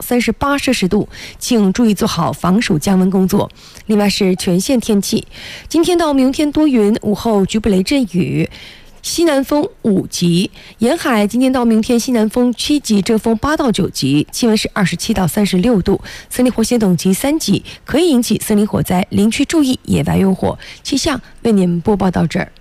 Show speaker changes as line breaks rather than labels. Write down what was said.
38摄氏度，请注意做好防暑降温工作。另外是全县天气，今天到明天多云，午后局部雷阵雨，西南风5级，沿海今天到明天西南风7级，阵风8到9级，气温是27到36度，森林火险等级3级，可以引起森林火灾，林区注意野外用火。气象为您播报到这儿。